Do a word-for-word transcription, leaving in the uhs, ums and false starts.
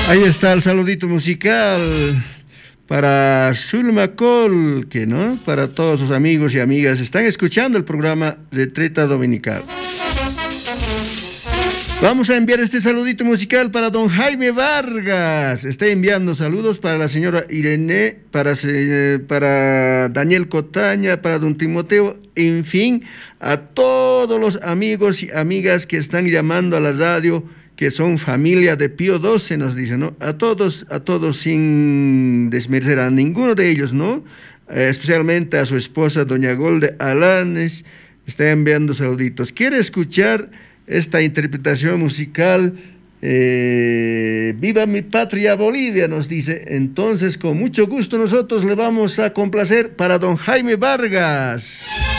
Ahí está el saludito musical para Zulma Col, que no, para todos sus amigos y amigas están escuchando el programa de Treta Dominical. Vamos a enviar este saludito musical para don Jaime Vargas. Está enviando saludos para la señora Irene, para, para Daniel Cotaña, para don Timoteo, en fin, a todos los amigos y amigas que están llamando a la radio, que son familia de Pío doce, nos dice, ¿no? A todos, a todos sin desmerecer a ninguno de ellos, ¿no? Eh, especialmente a su esposa, doña Golde Alanes, está enviando saluditos. ¿Quiere escuchar esta interpretación musical? Eh, ¡Viva mi patria Bolivia!, nos dice. Entonces, con mucho gusto nosotros le vamos a complacer para don Jaime Vargas.